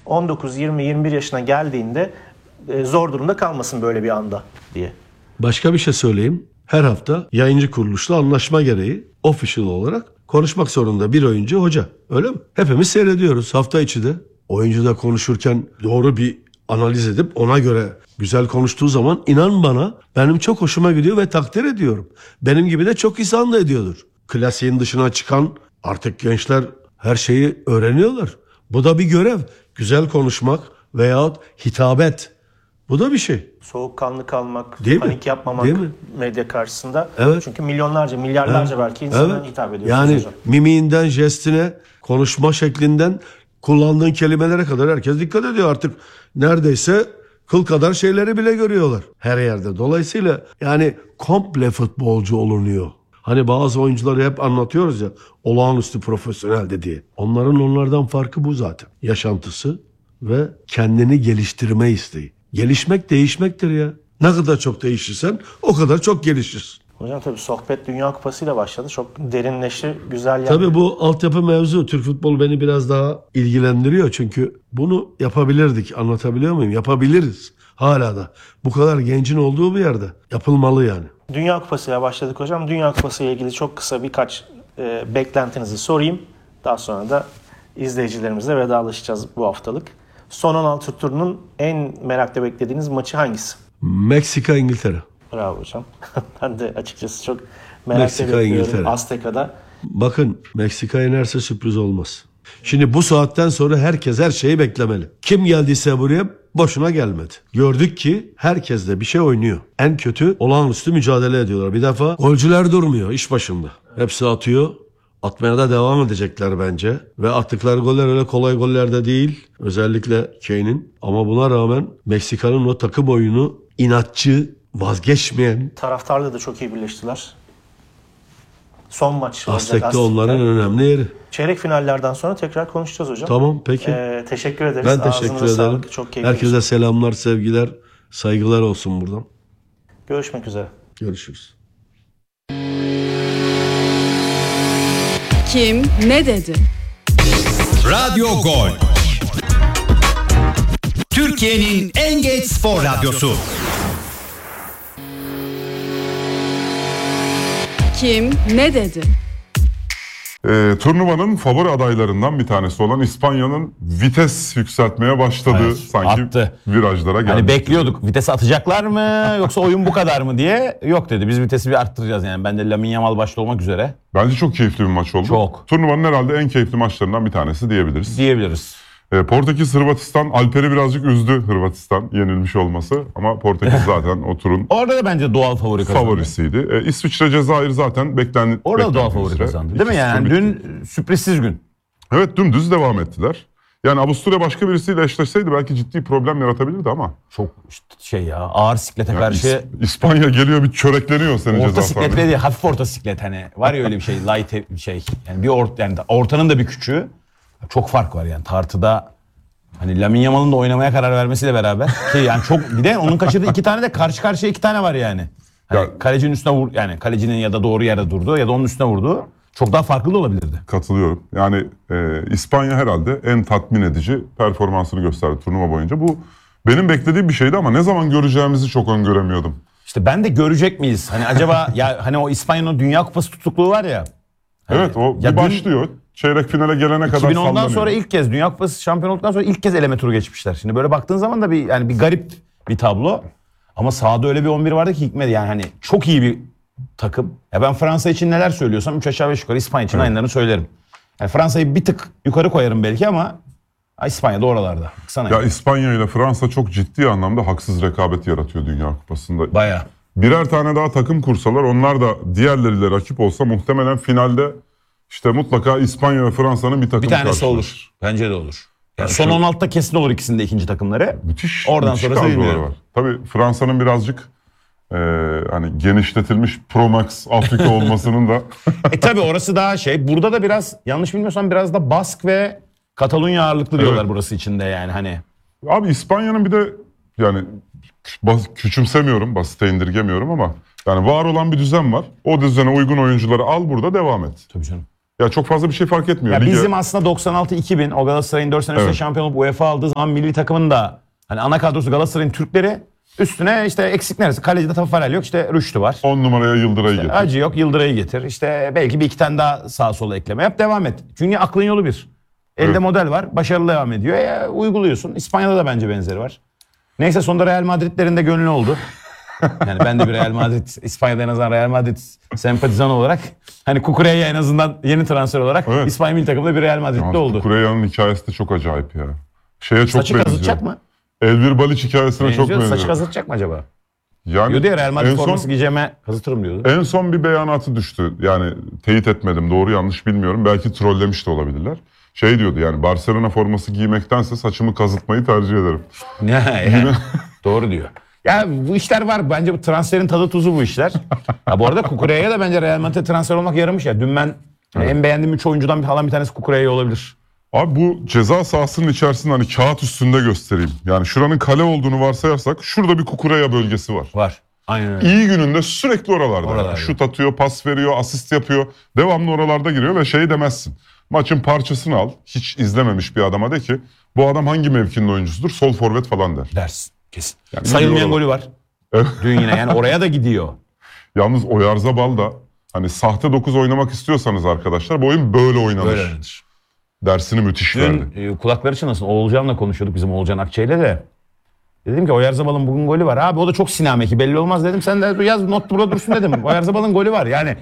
19, 20, 21 yaşına geldiğinde zor durumda kalmasın böyle bir anda diye. Başka bir şey söyleyeyim. Her hafta yayıncı kuruluşla anlaşma gereği official olarak konuşmak zorunda bir oyuncu hoca. Öyle mi? Hepimiz seyrediyoruz hafta içi de. Oyuncu da konuşurken doğru bir analiz edip ona göre güzel konuştuğu zaman inan bana benim çok hoşuma gidiyor ve takdir ediyorum. Benim gibi de çok insan da ediyordur. Klasiğin dışına çıkan artık gençler her şeyi öğreniyorlar. Bu da bir görev. Güzel konuşmak veyahut hitabet. Bu da bir şey. Soğukkanlı kalmak, Değil mi? panik yapmamak Değil mi? medya karşısında. Evet. Çünkü milyonlarca, milyarlarca belki insana hitap ediyorsunuz Yani hocam. mimiğinden, jestine, konuşma şeklinden kullandığın kelimelere kadar herkes dikkat ediyor artık. Neredeyse kıl kadar şeyleri bile görüyorlar her yerde. Dolayısıyla yani komple futbolcu olunuyor. Hani bazı oyuncuları hep anlatıyoruz ya, olağanüstü profesyoneldi diye. Onlardan farkı bu zaten. Yaşantısı ve kendini geliştirme isteği. Gelişmek değişmektir ya. Ne kadar çok değişirsen o kadar çok gelişirsin. Hocam tabii sohbet Dünya Kupası ile başladı. Çok derinleşti, güzel yani. Tabii bu altyapı mevzu Türk futbolu beni biraz daha ilgilendiriyor. Çünkü bunu yapabilirdik. Anlatabiliyor muyum? Yapabiliriz. Hala da. Bu kadar gencin olduğu bir yerde. Yapılmalı yani. Dünya Kupası ile başladık hocam. Dünya Kupası ile ilgili çok kısa birkaç beklentinizi sorayım. Daha sonra da izleyicilerimizle vedalaşacağız bu haftalık. Son 16 turunun en merakla beklediğiniz maçı hangisi? Meksika, İngiltere. Bravo hocam. Ben de açıkçası çok merakla Meksika, bekliyorum. İngiltere. Azteka'da. Bakın Meksika yenerse sürpriz olmaz. Şimdi bu saatten sonra herkes her şeyi beklemeli. Kim geldiyse buraya boşuna gelmedi. Gördük ki herkes de bir şey oynuyor. En kötü olağanüstü mücadele ediyorlar. Bir defa golcüler durmuyor iş başında. Hepsi atıyor. Atmaya da devam edecekler bence. Ve attıkları goller öyle kolay goller de değil. Özellikle Kane'in. Ama buna rağmen Meksika'nın o takım oyunu inatçı, vazgeçmeyen. Taraftarla da çok iyi birleştiler. Son maç olacak Aztek'te onların önemli yeri. Çeyrek finallerden sonra tekrar konuşacağız hocam. Tamam peki. Teşekkür ederiz. Ben teşekkür Ağzınıza ederim. sağlık. Çok keyifli. Herkese selamlar, sevgiler, saygılar olsun buradan. Görüşmek üzere. Görüşürüz. Kim ne dedi? Radyo Gol. Türkiye'nin en geç spor radyosu. Kim ne dedi? Turnuvanın favori adaylarından bir tanesi olan İspanya'nın vites yükseltmeye başladığı Evet, sanki attı. virajlara geldi. Hani bekliyorduk vitesi atacaklar mı yoksa oyun bu kadar mı diye. Yok dedi, biz vitesi bir arttıracağız yani. Ben de Lamine Yamal başta olmak üzere Bence çok keyifli bir maç oldu. Çok. Turnuvanın herhalde en keyifli maçlarından bir tanesi diyebiliriz. diyebiliriz. Portekiz Hırvatistan, Alper'i birazcık üzdü Hırvatistan yenilmiş olması. Ama Portekiz zaten o turun Orada da bence doğal favori kazandı. favorisiydi. İsviçre Cezayir zaten Orada da doğal beklentilen favori üzere. kazandı. Değil mi 2-0 yani? bitti. Dün sürprizsiz gün. Evet, dümdüz devam ettiler. Yani Avusturya başka birisiyle eşleşseydi belki ciddi problem yaratabilirdi ama. Çok işte ya ağır siklete Yani karşı İspanya geliyor bir çörekleniyor senin orta ceza siklet sahanda. değil, hafif orta siklet hani. Var ya öyle bir şey, light bir şey. Yani yani ortanın da bir küçüğü. Çok fark var yani tartıda. Hani Lamine Yamal'ın da oynamaya karar vermesiyle beraber ki yani çok, bir de onun kaçırdığı 2 tane de karşı karşıya 2 tane var yani. Hani Ya- kalecinin üstüne yani kalecinin ya da doğru yere durdu ya da onun üstüne vurdu. Çok daha farklı da olabilirdi. Katılıyorum. Yani İspanya herhalde en tatmin edici performansını gösterdi turnuva boyunca. Bu benim beklediğim bir şeydi ama ne zaman göreceğimizi çok öngöremiyordum. İşte ben de görecek miyiz? Hani acaba ya hani o İspanya'nın Dünya Kupası tutukluğu var ya. Hani Evet, o ya bir başlıyor. Çeyrek finale gelene kadar 2010'dan sallanıyor. sonra ilk kez Dünya Kupası şampiyon olduktan sonra ilk kez eleme turu geçmişler. Şimdi böyle baktığın zaman da bir garip bir tablo. Ama sahada öyle bir 11 vardı ki hikmedi yani hani çok iyi bir takım. Ya ben Fransa için neler söylüyorsam 3 aşağı 5 yukarı İspanya için aynılarını söylerim. Yani Fransa'yı bir tık yukarı koyarım belki ama İspanya da oralarda. Baksana Ya İspanya ile Fransa çok ciddi anlamda haksız rekabet yaratıyor Dünya Kupası'nda. bayağı. Birer tane daha takım kursalar, onlar da diğerleriyle rakip olsa muhtemelen finalde işte mutlaka İspanya ve Fransa'nın bir takımı Bir tanesi karşılaşır. olur. Bence de olur. Yani Yani son şu- 16'da kesin olur ikisinde ikinci takımları. Müthiş. Oradan müthiş sonrası kadroları bilmiyorum. var. Tabii Fransa'nın birazcık hani genişletilmiş Pro Max Afrika olmasının da Tabii orası daha burada da biraz yanlış bilmiyorsam biraz da Bask ve Katalunya ağırlıklı diyorlar Evet. burası içinde yani hani. abi İspanya'nın bir de yani küçümsemiyorum, basite indirgemiyorum ama yani var olan bir düzen var. O düzene uygun oyuncuları al, burada devam et. Tabii canım. Ya çok fazla bir şey fark etmiyor. Ya Lige- bizim aslında 96-2000 o Galatasaray'ın 4 sene üstte Evet. şampiyon olup UEFA aldığı zaman milli takımın da hani ana kadrosu Galatasaray'ın Türkleri, üstüne işte eksik neresi? Kalecide Tafarel yok, işte Rüştü var. 10 numaraya Yıldıray'ı getir. Acı yok, Yıldıray'ı getir. İşte belki bir iki tane daha sağa sola ekleme yap, devam et. Çünkü aklın yolu bir. Elde Evet. model var, başarılı devam ediyor. Uyguluyorsun. İspanya'da da bence benzeri var. Neyse, sonunda Real Madrid'lerin de gönlü oldu. Yani ben de bir Real Madrid, İspanya'da en azından Real Madrid sempatizan olarak, hani Kukureya en azından yeni transfer olarak Evet. İspanya milli takımda bir Real Madrid'de oldu. Kureya'nın hikayesi de çok acayip ya. Şeye çok Saçı benziyor. kazıtacak mı? Elvir Baliç hikayesine çok Benziyor. benziyor. Saçı kazıtacak mı acaba? Yani Diyordu ya, Real Madrid en son- forması giyeceğime kazıtırım diyordu. En son bir beyanatı düştü. Yani teyit etmedim. Doğru yanlış bilmiyorum. Belki trollemiş de olabilirler. Şey diyordu, yani Barcelona forması giymektense saçımı kazıtmayı tercih ederim. Yani, doğru diyor. Ya bu işler var. Bence bu transferin tadı tuzu bu işler. Ya bu arada Kukureya'ya da bence Real Madrid'e transfer olmak yaramış ya. Dün ben en beğendiğim 3 oyuncudan bir tanesi Kukureya olabilir. Abi bu ceza sahasının içerisinde hani kağıt üstünde göstereyim. Yani şuranın kale olduğunu varsayarsak şurada bir Kukureya bölgesi var. Var. Aynen öyle. İyi gününde sürekli oralarda. Oralarda. Yani şut atıyor, pas veriyor, asist yapıyor. Devamlı oralarda giriyor ve şey demezsin. Maçın parçasını al. Hiç izlememiş bir adama de ki bu adam hangi mevkinin oyuncusudur? Sol forvet falan der. Dersin. Kesin. Yani Sayılmayan biliyorum. golü var. Dün yine, yani oraya da gidiyor. Yalnız Oyarzabal da hani sahte 9 oynamak istiyorsanız arkadaşlar bu oyun böyle oynanır. Böyle oynadır. Dersini müthiş verdi. Dün kulakları çınlasın. Oğulcan'la konuşuyorduk, bizim Oğulcan Akçay'la de. Dedim ki Oyarzabal'ın bugün golü var. Abi o da çok sinameki, belli olmaz dedim. Sen de yaz, not burada dursun dedim. Oyarzabal'ın golü var. Yani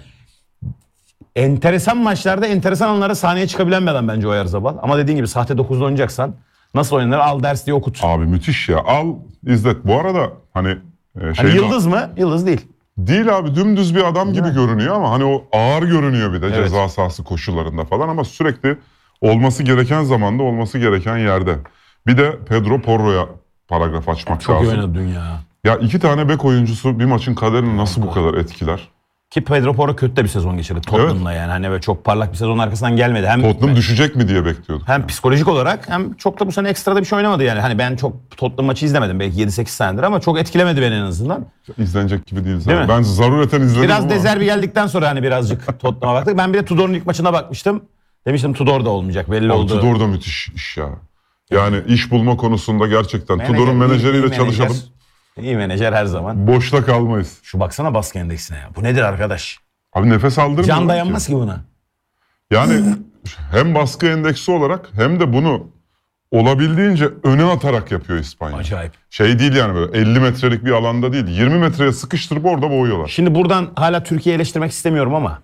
enteresan maçlarda enteresan anlara sahneye çıkabilen bir adam bence Oyarzabal. Ama dediğin gibi sahte 9'da oynayacaksan nasıl oynanır, al ders diye okut. Abi müthiş ya. Al izlet. Bu arada hani Hani şey yıldız mı? Yıldız değil. değil abi, dümdüz bir adam gibi görünüyor ama hani o ağır görünüyor bir de Evet. ceza sahası koşullarında falan, ama sürekli olması gereken zamanda olması gereken yerde. Bir de Pedro Porro'ya paragraf açmak Çok iyi lazım. oynadı dün ya. Ya iki tane bek oyuncusu bir maçın kaderini nasıl bu kadar etkiler? Ki Pedro Porro kötü de bir sezon geçirdi Tottenham'la yani. Hani böyle çok parlak bir sezon arkasından gelmedi. Tottenham düşecek mi diye bekliyorduk. Hem psikolojik olarak hem çok da bu sene ekstra da bir şey oynamadı yani. Hani ben çok Tottenham maçı izlemedim belki 7-8 senedir ama çok etkilemedi beni en azından. İzlenecek gibi değil Değil zaten. mi? Ben zarureten izledim Biraz ama. Dezerbi geldikten sonra hani birazcık Tottenham'a baktık. Ben bir de Tudor'un ilk maçına bakmıştım. Demiştim Tudor da olmayacak, belli Abi oldu. Tudor da müthiş iş ya. Yani iş bulma konusunda gerçekten Menajer, Tudor'un iyi menajeriyle menajer. çalışalım. İyi menajer her zaman. Boşta kalmayız. Şu baksana baskı endeksine ya. Bu nedir arkadaş? Abi nefes aldırmıyor. Can ki. dayanmaz ki buna. Yani hem baskı endeksi olarak hem de bunu olabildiğince öne atarak yapıyor İspanya. Acayip. Şey değil yani, böyle 50 metrelik bir alanda değil. 20 metreye sıkıştırıp orada boğuyorlar. Şimdi buradan hala Türkiye'yi eleştirmek istemiyorum ama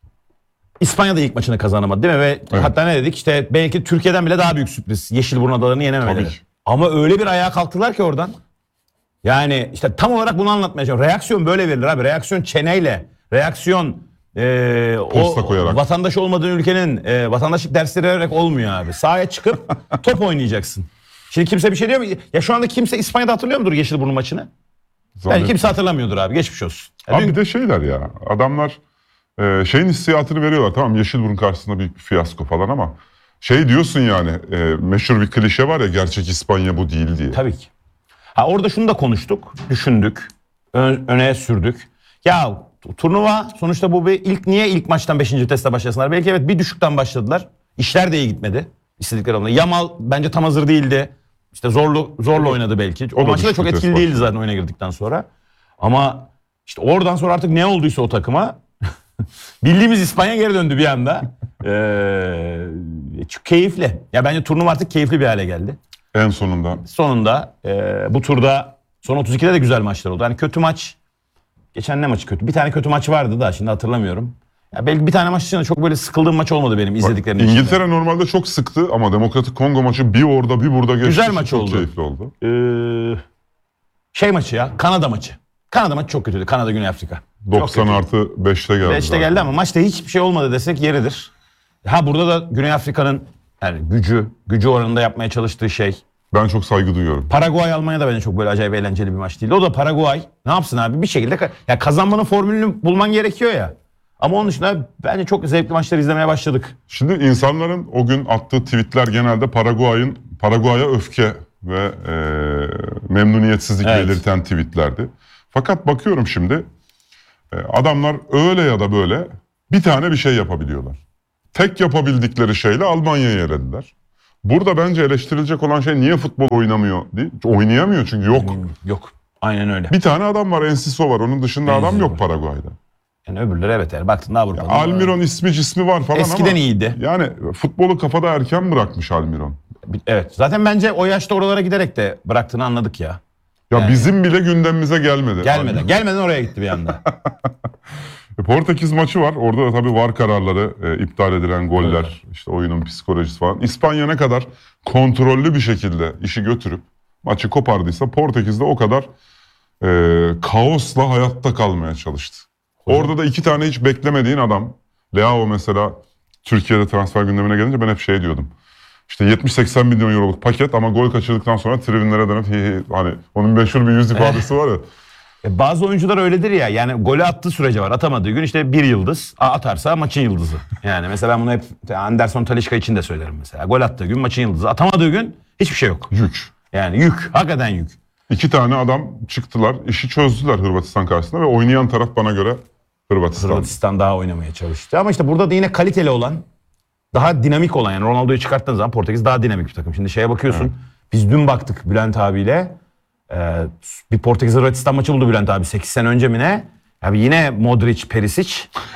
İspanya da ilk maçını kazanamadı değil mi? Ve hatta ne dedik, işte belki Türkiye'den bile daha büyük sürpriz Yeşilburun adalarını yenememeleri. Tabii ki. Ama öyle bir ayağa kalktılar ki oradan. Yani işte tam olarak bunu anlatmaya çalışıyorum. Reaksiyon böyle verilir abi. Reaksiyon çeneyle. Reaksiyon Posta koyarak. vatandaş olmadığın ülkenin vatandaşlık dersleri vererek olmuyor abi. Sahaya çıkıp top oynayacaksın. Şimdi kimse bir şey diyor mu? Ya şu anda kimse İspanya'da hatırlıyor mudur Yeşilburun maçını? Yani Zannetmiyorum. kimse hatırlamıyordur abi. Geçmiş olsun. Ya Abi dün- bir de şeyler ya. Adamlar şeyin hissiyatını veriyorlar. Tamam, Yeşilburun karşısında büyük bir fiyasko falan ama şey diyorsun yani, meşhur bir klişe var ya, gerçek İspanya bu değil diye. Tabii ki. Ha, orada şunu da konuştuk, düşündük, öne sürdük. Ya turnuva sonuçta bu bir niye ilk maçtan 5. viteste başlasınlar? Belki evet bir düşükten başladılar. İşler de iyi gitmedi. İstedikleri olmadı. Yamal bence tam hazır değildi. İşte zorla oynadı belki. O da maçta da düşük çok vites etkili başladı. değildi zaten oyuna girdikten sonra. Ama işte oradan sonra artık ne olduysa o takıma bildiğimiz İspanya geri döndü bir anda. Çok keyifli. Ya bence turnuva artık keyifli bir hale geldi. En sonunda. Sonunda bu turda son 32'de de güzel maçlar oldu. Hani kötü maç, geçen ne maçı kötü? Bir tane kötü maç vardı da şimdi hatırlamıyorum. Ya belki bir tane maç için de çok böyle sıkıldığım maç olmadı benim izlediklerim içinde. İngiltere normalde çok sıktı ama Demokratik Kongo maçı bir orada bir burada geçti. Güzel maç çok oldu. keyifli oldu. Şey maçı ya, Kanada maçı. Kanada maçı çok kötüydü. Kanada Güney Afrika. 90 artı 5'te geldi. 5'te zaten. geldi ama maçta hiçbir şey olmadı desek yeridir. Ha burada da Güney Afrika'nın yani gücü oranında yapmaya çalıştığı şey. Ben çok saygı duyuyorum. Paraguay Almanya da bence çok böyle acayip eğlenceli bir maç değildi. O da Paraguay ne yapsın abi, bir şekilde ya kazanmanın formülünü bulman gerekiyor ya. Ama onun dışında bence çok zevkli maçlar izlemeye başladık. Şimdi insanların o gün attığı tweetler genelde Paraguay'a öfke ve memnuniyetsizlik Evet. belirten tweetlerdi. Fakat bakıyorum şimdi adamlar öyle ya da böyle bir tane bir şey yapabiliyorlar. tek yapabildikleri şeyle Almanya'yı elediler. Burada bence eleştirilecek olan şey niye futbol oynamıyor değil. Oynayamıyor çünkü yok. Yok. Aynen öyle. Bir tane adam var, Enciso var. Onun dışında adam Enciso yok var. Paraguay'da. Yani öbürleri evet yani baktığında Avrupa'da. Almiron ismi cismi var falan Eskiden ama iyiydi. yani futbolu kafada erken bırakmış Almiron. Evet. Zaten bence o yaşta oralara giderek de bıraktığını anladık ya. Ya Yani. bizim bile gündemimize gelmedi. Gelmeden oraya gitti bir anda. Portekiz maçı var. Orada da tabii VAR kararları, iptal edilen goller, işte oyunun psikolojisi falan. İspanya ne kadar kontrollü bir şekilde işi götürüp maçı kopardıysa Portekiz de o kadar kaosla hayatta kalmaya çalıştı. Orada da iki tane hiç beklemediğin adam. Leao mesela Türkiye'de transfer gündemine gelince ben hep şey diyordum. İşte 70-80 milyon euroluk paket ama gol kaçırdıktan sonra tribünlere dönüp hani onun meşhur bir yüz ifadesi var ya. Bazı oyuncular öyledir ya. Yani golü attığı sürece var. Atamadığı gün işte bir yıldız. Atarsa maçın yıldızı. Yani mesela ben bunu hep Anderson Talisca için de söylerim mesela. Gol attığı gün maçın yıldızı. Atamadığı gün hiçbir şey yok. Yük. Yani yük. Hakikaten yük. İki tane adam çıktılar, işi çözdüler Hırvatistan karşısında ve oynayan taraf bana göre Hırvatistan. Hırvatistan daha oynamaya çalıştı. Ama işte burada da yine kaliteli olan, daha dinamik olan, yani Ronaldo'yu çıkarttığın zaman Portekiz daha dinamik bir takım. Şimdi şeye bakıyorsun. Evet. Biz dün baktık Bülent abiyle. Bir Portekiz Hırvatistan maçı buldu Bülent abi 8 sene önce mi ne? Abi yine Modric, Perisic.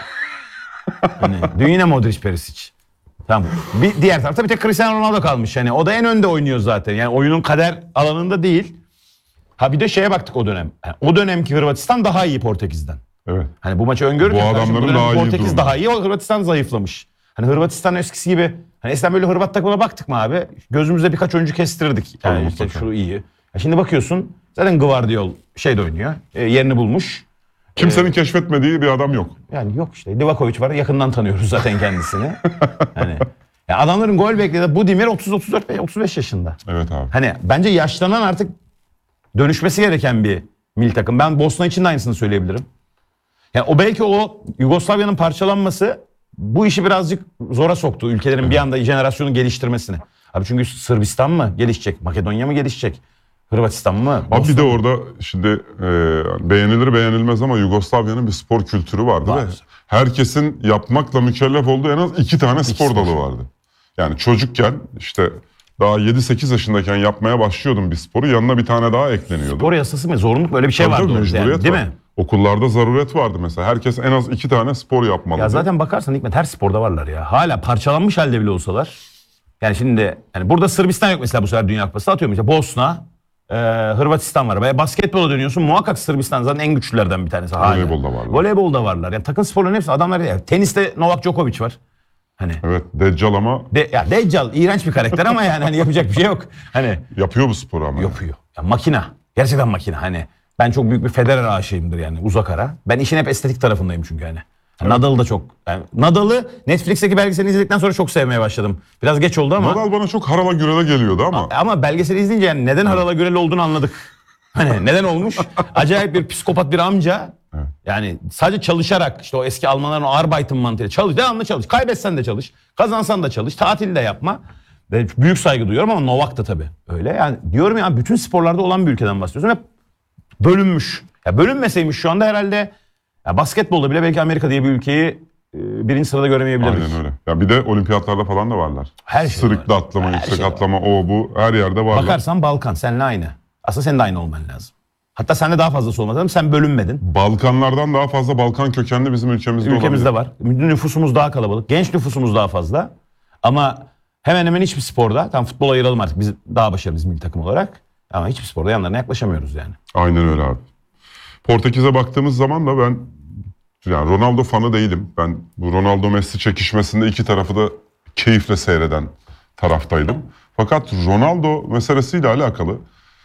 Hani dün yine Modric, Perisic. Tamam. Bir diğer tarafta bir tek Cristiano Ronaldo kalmış. Yani o da en önde oynuyor zaten. Yani oyunun kader alanında değil. Ha bir de şeye baktık o dönem. Yani o dönemki Hırvatistan daha iyi Portekiz'den. Evet. Hani bu maçı öngörürken bu adamların daha iyi Portekiz durumu. daha iyi, o Hırvatistan zayıflamış. Hani Hırvatistan eskisi gibi. Hani eskiden böyle Hırvat takımına baktık mı abi? Gözümüzde birkaç oyuncu kestirirdik. Yani Tabii, işte mutlaka. şu iyi. Ya şimdi bakıyorsun zaten Gvardiol de oynuyor. Yerini bulmuş. Kimsenin keşfetmediği bir adam yok. Yani yok işte. Livakovic var. Yakından tanıyoruz zaten kendisini. Hani ya adamların gol bekledi. Budimir 30-34-35 yaşında. Evet abi. Hani bence yaşlanan artık dönüşmesi gereken bir milli takım. Ben Bosna için de aynısını söyleyebilirim. Yani o belki o Yugoslavya'nın parçalanması bu işi birazcık zora soktu. Ülkelerin bir anda jenerasyonu geliştirmesini. Abi çünkü Sırbistan mı gelişecek? Makedonya mı gelişecek? Hırvatistan mı? Abi bir de orada şimdi beğenilir beğenilmez ama Yugoslavya'nın bir spor kültürü vardı Var. ve herkesin yapmakla mükellef olduğu en az 2 tane spor dalı vardı. Yani çocukken işte daha 7-8 yaşındayken yapmaya başlıyordum bir sporu, yanına bir tane daha ekleniyordu. Spor yasası mı? Zorunluluk böyle bir şey Tabii vardı tabii, orada yani, mecburiyet değil var. mi? Okullarda zaruret vardı mesela. Herkes en az 2 tane spor yapmalıydı. Ya zaten bakarsan Hikmet her sporda varlar ya. Hala parçalanmış halde bile olsalar. Yani şimdi yani burada Sırbistan yok mesela bu sefer Dünya Kupası. Atıyorum işte Bosna, Hırvatistan var. Veya basketbola dönüyorsun muhakkak Sırbistan zaten en güçlülerden bir tanesi. Hala. Voleybolda varlar. Voleybolda varlar. Yani takım sporların hepsi adamlar ya. Teniste Novak Djokovic var. Hani Evet, Deccal ama ya Deccal iğrenç bir karakter ama yani hani yapacak bir şey yok. Hani yapıyor bu sporu ama. yapıyor. Ya makina. Gerçekten makina. Hani ben çok büyük bir Federer aşığıyımdır yani uzak ara. Ben işin hep estetik tarafındayım çünkü hani. Nadal'ı da çok. Yani Nadal'ı Netflix'teki belgeselini izledikten sonra çok sevmeye başladım. Biraz geç oldu ama. Nadal bana çok harala gürele geliyordu ama. Ama belgeseli izleyince yani neden harala güreli olduğunu anladık. Hani neden olmuş? Acayip bir psikopat bir amca. Evet. Yani sadece çalışarak işte o eski Almanların o Arbeiten mantığıyla çalış. Devamlı çalış. Kaybetsen de çalış. Kazansan da çalış. Tatil de yapma. Ve büyük saygı duyuyorum ama Novak da tabii öyle. Yani diyorum ya bütün sporlarda olan bir ülkeden bahsediyorsun. Hep bölünmüş. Ya bölünmeseymiş şu anda herhalde ya basketbolda bile belki Amerika diye bir ülkeyi birinci sırada göremeyebilirdik. Aynen öyle. Ya bir de olimpiyatlarda falan da varlar. Her şey Sırıkla var. atlama, Her yüksek şey var. atlama, o bu her yerde varlar. Bakarsan Balkan seninle aynı. Aslında senin de aynı olman lazım. Hatta sende daha fazlası olmaz lazım. Sen bölünmedin. Balkanlardan daha fazla Balkan kökenli bizim ülkemizde Ülkemizde olabilir. var. Nüfusumuz daha kalabalık. Genç nüfusumuz daha fazla. Ama hemen hemen hiçbir sporda, tam futbol ayıralım artık biz daha başarılıyız milli takım olarak. Ama hiçbir sporda yanlarına yaklaşamıyoruz yani. Aynen öyle abi. Portekiz'e baktığımız zaman da ben yani Ronaldo fanı değilim. Ben bu Ronaldo Messi çekişmesinde iki tarafı da keyifle seyreden taraftaydım. Fakat Ronaldo meselesiyle alakalı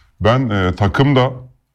ben takımda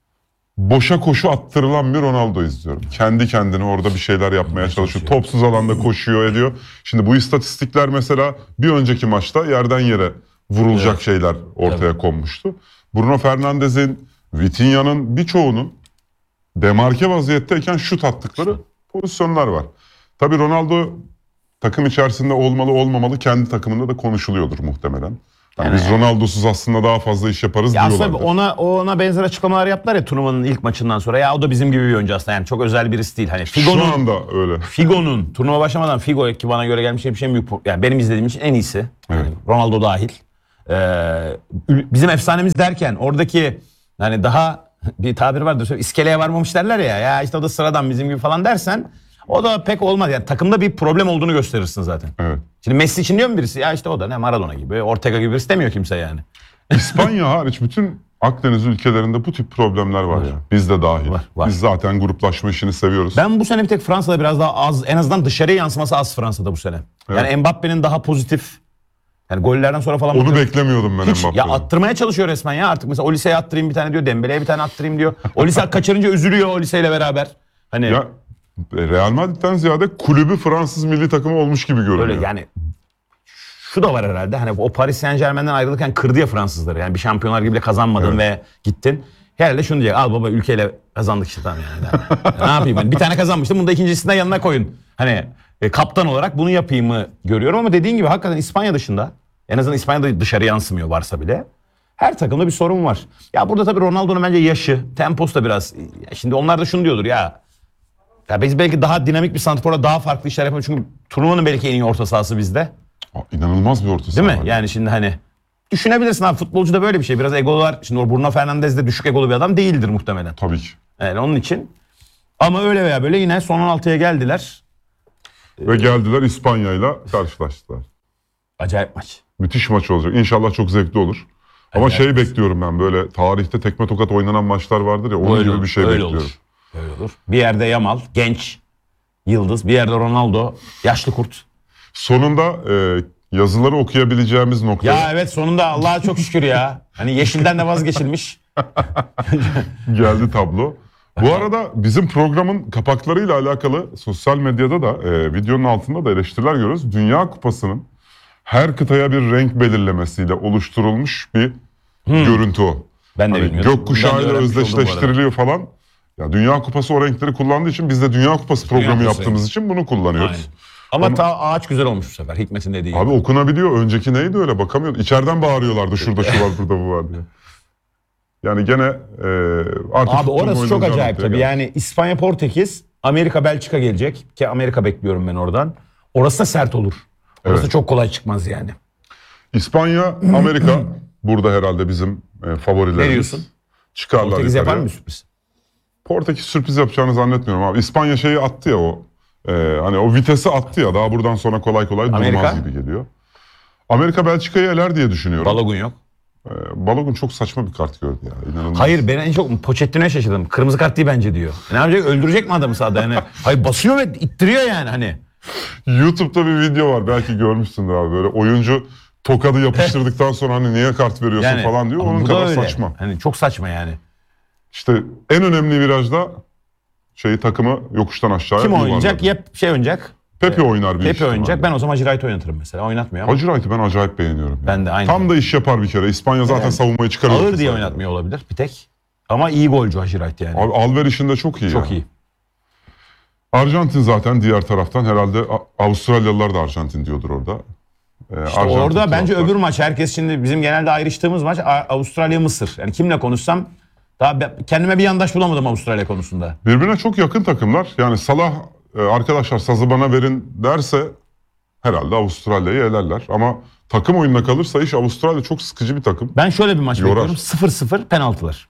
boşa koşu attırılan bir Ronaldo izliyorum. Kendi kendine orada bir şeyler yapmaya çalışıyor. Topsuz alanda koşuyor ediyor. Şimdi bu istatistikler mesela bir önceki maçta yerden yere vurulacak şeyler ortaya konmuştu. Bruno Fernandes'in, Vitinha'nın birçoğunun demarke vaziyetteyken şut attıkları pozisyonlar var. Tabii Ronaldo takım içerisinde olmalı olmamalı kendi takımında da konuşuluyordur muhtemelen. Yani biz Ronaldo'suz aslında daha fazla iş yaparız Ya diyorlardı. aslında ona benzer açıklamalar yaptılar ya turnuvanın ilk maçından sonra. Ya o da bizim gibi bir oyuncu aslında. Yani çok özel birisi değil. Hani Şu anda öyle. Figo'nun turnuva başlamadan Figo ki bana göre gelmiş hep en büyük, yani benim izlediğim için en iyisi. Yani Ronaldo dahil. Bizim efsanemiz derken oradaki hani daha bir tabir vardır. İskeleye varmamış derler ya. Ya işte o da sıradan bizim gibi falan dersen o da pek olmaz. Yani takımda bir problem olduğunu gösterirsin zaten. Evet. Şimdi Messi için diyor mu birisi? Ya işte o da ne Maradona gibi, Ortega gibi birisi demiyor kimse yani. İspanya hariç bütün Akdeniz ülkelerinde bu tip problemler var. Biz de dahil. Var. Biz zaten gruplaşma işini seviyoruz. Ben bu sene bir tek Fransa'da biraz daha az, en azından dışarıya yansıması az Fransa'da bu sene. Yani Mbappe'nin daha pozitif, yani gollerden sonra falan Onu bakıyorum. beklemiyordum ben Hiç, ya Mbappe'den. attırmaya çalışıyor resmen ya artık. Mesela Olise'ye attırayım bir tane diyor, Dembele'ye bir tane attırayım diyor. Olise kaçırınca üzülüyor Olise'yle beraber. Hani Ya Real Madrid'den ziyade kulübü Fransız milli takımı olmuş gibi görünüyor. öyle yani. Şu da var herhalde. Hani o Paris Saint-Germain'den ayrılırken kırdı ya Fransızları. Yani bir şampiyonlar gibi bile kazanmadın ve gittin. Herhalde şunu diyecek. Al baba ülkeyle kazandık işte tamam yani. Ne yapayım ben? Bir tane kazanmıştım. Bunu da ikincisinden yanına koyun. Hani kaptan olarak bunu yapayım mı görüyorum ama dediğin gibi hakikaten İspanya dışında, en azından İspanya'da dışarı yansımıyor varsa bile, her takımda bir sorun var. Ya burada tabii Ronaldo'nun bence yaşı, temposu da biraz. Şimdi onlar da şunu diyordur ya biz belki daha dinamik bir santrforla daha farklı işler yapalım. Çünkü turnuvanın belki en iyi orta sahası bizde. İnanılmaz bir orta saha Değil mi? var. Yani şimdi hani düşünebilirsin abi, futbolcu da böyle bir şey. Biraz egolar. Şimdi o Bruno Fernandes de düşük egolu bir adam değildir muhtemelen. Tabii ki. Yani onun için. Ama öyle veya böyle yine son 16'ya geldiler. Ve geldiler İspanya'yla karşılaştılar. Acayip maç. Müthiş maç olacak. İnşallah çok zevkli olur. Ama bekliyorum ben, böyle tarihte tekme tokat oynanan maçlar vardır ya, onun Öyle gibi bir şey öyle bekliyorum. olur. Öyle olur. Bir yerde Yamal, genç, yıldız. Bir yerde Ronaldo, yaşlı kurt. Sonunda yazıları okuyabileceğimiz noktaya Ya evet, sonunda Allah'a çok şükür ya. Hani yeşilden de vazgeçilmiş. geldi tablo. Bu arada bizim programın kapaklarıyla alakalı sosyal medyada da videonun altında da eleştiriler görüyoruz. Dünya Kupası'nın her kıtaya bir renk belirlemesiyle oluşturulmuş bir görüntü o. Ben de Hani bilmiyorum. gökkuşağıyla Ben de öğrenmiş oldum bu arada. özdeşleştiriliyor falan. Ya Dünya Kupası o renkleri kullandığı için biz de Dünya Kupası programı Kupası yaptığımız için bunu kullanıyoruz. Aynen. Ama ağaç güzel olmuş bu sefer. Hikmet'in dediği gibi. Abi okunabiliyor. Önceki neydi öyle, bakamıyordum. İçeriden bağırıyorlardı şurada şu var burada bu var diye. Yani gene artık Abi futbolun orası çok oynanacağı acayip noktaya tabii. geldi. Yani İspanya, Portekiz, Amerika, Belçika gelecek. Ki Amerika bekliyorum ben oradan. Orası da sert olur. Orası Evet. çok kolay çıkmaz yani. İspanya, Amerika burada herhalde bizim favorilerimiz. Ne diyorsun? Çıkarlar Portekiz yukarıya. yapar mı sürpriz? Portekiz sürpriz yapacağını zannetmiyorum abi. İspanya şeyi attı ya o. Hani o vitesi attı ya, daha buradan sonra kolay kolay Amerika? durmaz gibi geliyor. Amerika Belçika'yı eler diye düşünüyorum. Balogun yok. Balogun çok saçma bir kart gördü ya. İnanılmaz. Hayır, ben en çok Pochettino'ya şaşırdım. Kırmızı kart değil bence diyor. Ne yapacak? Öldürecek mi adamı sahada? Yani, hayır, basıyor ve ittiriyor yani hani. YouTube'da bir video var, belki görmüşsündür abi, böyle oyuncu tokadı yapıştırdıktan sonra hani niye kart veriyorsun Yani, falan diyor. ama Onun bu da kadar öyle. saçma. Hani çok saçma yani. İşte en önemli virajda takımı yokuştan aşağıya Kim oynayacak? yuvarladı. Ya oynayacak. Pepe oynar bir Pepe ihtimalle. oynayacak. Ben o zaman Giroud'u oynatırım mesela. Oynatmıyor ama. Hacı Wright'ı ben acayip beğeniyorum. Ben de aynı. Tam da iş yapar bir kere. İspanya zaten savunmayı çıkarıyor. Ağır diye oynatmıyor olabilir bir tek. Ama iyi golcü Giroud yani. Abi Alver işinde çok iyi. Çok ya. iyi. Arjantin zaten diğer taraftan, herhalde Avustralyalılar da Arjantin diyordur orada. İşte Arjantin orada bence taraftar. öbür maç, herkes şimdi bizim genelde ayrıştığımız maç Avustralya-Mısır. Yani kimle konuşsam daha kendime bir yandaş bulamadım Avustralya konusunda. Birbirine çok yakın takımlar. Yani Salah arkadaşlar sazı bana verin derse herhalde Avustralya'yı elerler. Ama takım oyununa kalırsa iş, Avustralya çok sıkıcı bir takım. Ben şöyle bir maç Yorar. bekliyorum. 0-0 penaltılar.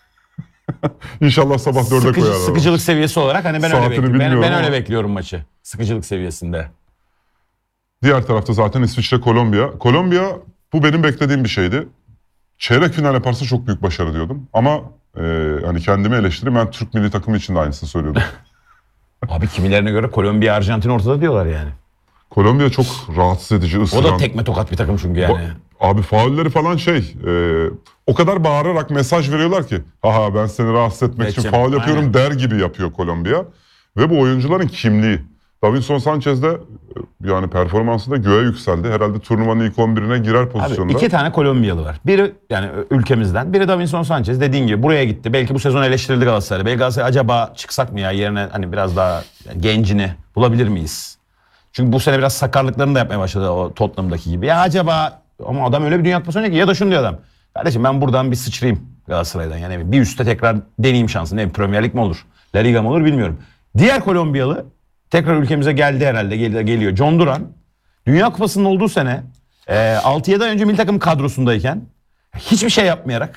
İnşallah sabah 4'e koyarlar. Sıkıcılık seviyesi olarak hani ben Saatini öyle bekliyorum. bilmiyorum Ben ama. öyle bekliyorum maçı. Sıkıcılık seviyesinde. Diğer tarafta zaten İsviçre, Kolombiya. Kolombiya, bu benim beklediğim bir şeydi. Çeyrek final yaparsa çok büyük başarı diyordum. Ama hani kendimi eleştireyim, ben Türk milli takımı için de aynısını söylüyordum. Abi kimilerine göre Kolombiya, Arjantin ortada diyorlar yani. Kolombiya çok rahatsız edici, O ısıran. da tekme tokat bir takım çünkü yani. Abi faulleri falan o kadar bağırarak mesaj veriyorlar ki, aha ben seni rahatsız etmek için Geçeceğim. faul yapıyorum Aynen. der gibi yapıyor Kolombiya. Ve bu oyuncuların kimliği. Davinson Sanchez de yani performansı da göğe yükseldi. Herhalde turnuvanın ilk 11'ine girer Abi pozisyonda. 2 tane Kolombiyalı var. Biri yani ülkemizden, biri Davinson Sanchez, dediğin gibi buraya gitti. Belki bu sezon eleştirildi Galatasaray. Belki Galatasaray acaba çıksak mı ya yerine, hani biraz daha gencini bulabilir miyiz? Çünkü bu sene biraz sakarlıklarını da yapmaya başladı o Tottenham'daki gibi. Ya acaba Ama adam öyle bir Dünya Kupası oynuyor ki ya da şunu diyor adam. Kardeşim ben buradan bir sıçrayayım Galatasaray'dan. Yani bir üstte tekrar deneyeyim şansını. Ne Premier Lig mi olur? La Liga mı olur bilmiyorum. Diğer Kolombiyalı tekrar ülkemize geldi herhalde. Geliyor. John Duran. Dünya Kupası'nın olduğu sene 6-7 ay önce milli takım kadrosundayken hiçbir şey yapmayarak